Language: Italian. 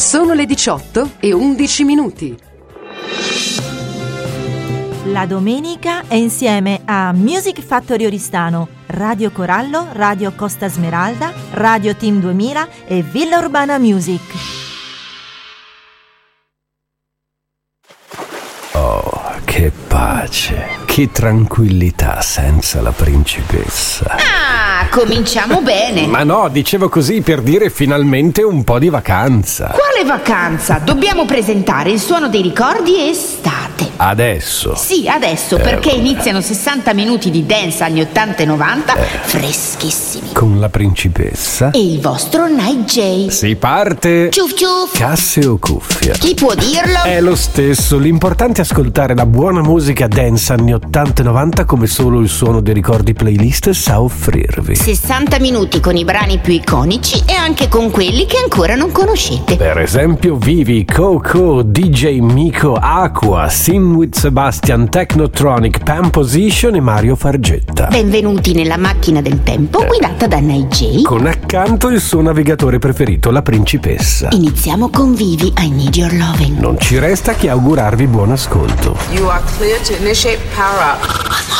Sono le 18:11. La domenica è insieme a Music Factory Oristano, Radio Corallo, Radio Costa Smeralda, Radio Team 2000 e Villa Urbana Music. Oh, che pace, che tranquillità senza la principessa. Ah, cominciamo bene. Ma no, dicevo così per dire finalmente un po' di vacanza. Quale vacanza? Dobbiamo presentare il suono dei ricordi estate. Adesso? Sì, adesso, perché iniziano 60 minuti di dance anni 80 e 90, freschissimi. Con la principessa? E il vostro Night J. Si parte! Ciuf ciuf! Casse o cuffia? Chi può dirlo? È lo stesso, l'importante è ascoltare la buona musica dance anni 80 e 90 come solo il suono dei ricordi playlist sa offrirvi. 60 minuti con i brani più iconici e anche con quelli che ancora non conoscete. Per esempio Vivi, Coco, DJ Miko, Aqua, Sin with Sebastian, Technotronic, Pan Position e Mario Fargetta. Benvenuti nella macchina del tempo guidata da Night J. Con accanto il suo navigatore preferito, la principessa. Iniziamo con Vivi, I Need Your Loving. Non ci resta che augurarvi buon ascolto. You are clear to initiate power up.